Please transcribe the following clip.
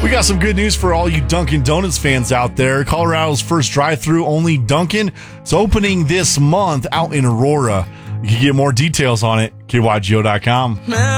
We got some good news for all you Dunkin' Donuts fans out there. Colorado's first drive-thru only Dunkin' is opening this month out in Aurora. You can get more details on it, KYGO.com.